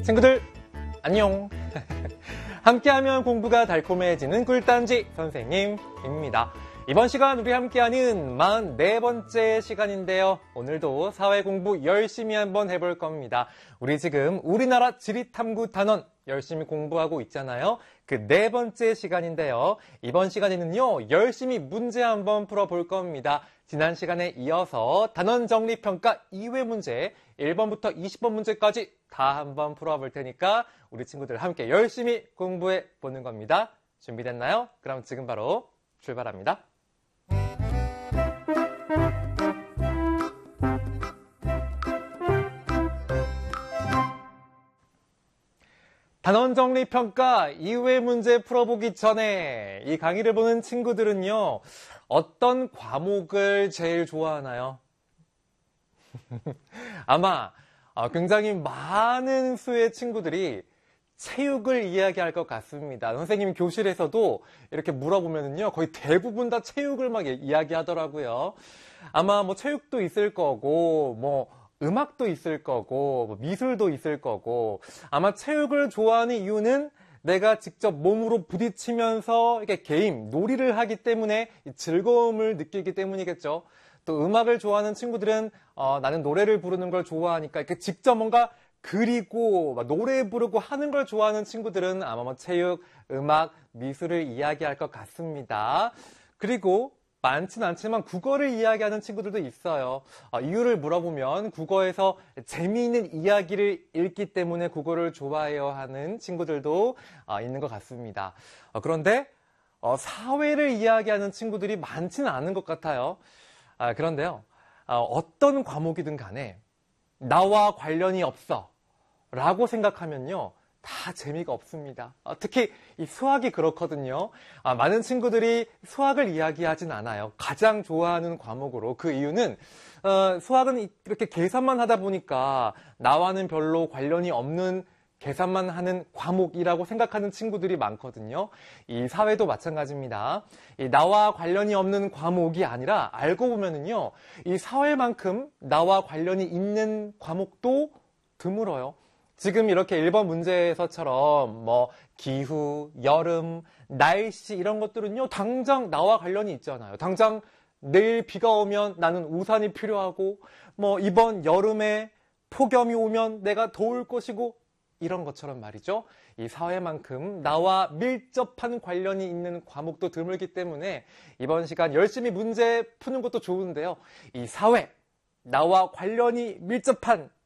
친구들 안녕. 함께하면 공부가 달콤해지는 꿀단지 선생님입니다. 이번 시간 우리 함께하는 44번째 시간인데요. 오늘도 사회 공부 열심히 한번 해볼 겁니다. 우리 지금 우리나라 지리탐구 단원 열심히 공부하고 있잖아요. 그 4번째 시간인데요. 이번 시간에는요, 열심히 문제 한번 풀어볼 겁니다. 지난 시간에 이어서 단원 정리평가 2회 문제 1번부터 20번 문제까지 다 한번 풀어볼 테니까 우리 친구들 함께 열심히 공부해 보는 겁니다. 준비됐나요? 그럼 지금 바로 출발합니다. 단원 정리 평가 2회 문제 풀어보기 전에 이 강의를 보는 친구들은요, 어떤 과목을 제일 좋아하나요? 아마 굉장히 많은 수의 친구들이 체육을 이야기할 것 같습니다. 선생님 교실에서도 이렇게 물어보면요, 거의 대부분 다 체육을 막 이야기하더라고요. 아마 뭐 체육도 있을 거고, 뭐 음악도 있을 거고, 뭐 미술도 있을 거고, 아마 체육을 좋아하는 이유는 내가 직접 몸으로 부딪히면서 이렇게 게임, 놀이를 하기 때문에 즐거움을 느끼기 때문이겠죠. 또 음악을 좋아하는 친구들은 나는 노래를 부르는 걸 좋아하니까 이렇게 직접 뭔가 그리고 막 노래 부르고 하는 걸 좋아하는 친구들은 아마 뭐 체육, 음악, 미술을 이야기할 것 같습니다. 그리고 많지는 않지만 국어를 이야기하는 친구들도 있어요. 이유를 물어보면 국어에서 재미있는 이야기를 읽기 때문에 국어를 좋아해야 하는 친구들도 있는 것 같습니다. 그런데 사회를 이야기하는 친구들이 많지는 않은 것 같아요. 그런데요, 어떤 과목이든 간에 나와 관련이 없어 라고 생각하면요, 다 재미가 없습니다. 특히 이 수학이 그렇거든요. 많은 친구들이 수학을 이야기하진 않아요. 가장 좋아하는 과목으로. 그 이유는 수학은 이렇게 계산만 하다 보니까 나와는 별로 관련이 없는 계산만 하는 과목이라고 생각하는 친구들이 많거든요. 이 사회도 마찬가지입니다. 이 나와 관련이 없는 과목이 아니라 알고 보면은요, 이 사회만큼 나와 관련이 있는 과목도 드물어요. 지금 이렇게 1번 문제에서처럼 뭐 기후, 여름, 날씨 이런 것들은요, 당장 나와 관련이 있잖아요. 당장 내일 비가 오면 나는 우산이 필요하고, 뭐 이번 여름에 폭염이 오면 내가 더울 것이고, 이런 것처럼 말이죠. 이 사회만큼 나와 밀접한 관련이 있는 과목도 드물기 때문에 이번 시간 열심히 문제 푸는 것도 좋은데요. 이 사회, 나와 관련이 밀접한